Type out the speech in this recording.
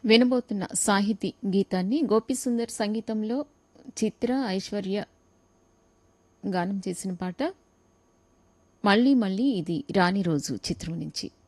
వినబోతున్న సాహితీ గీతాన్ని గోపీసుందర్ సంగీతంలో చిత్ర, ఐశ్వర్య గానం చేసిన పాట 'మళ్ళీ మళ్ళీ ఇది రాని రోజు' చిత్రం నుంచి.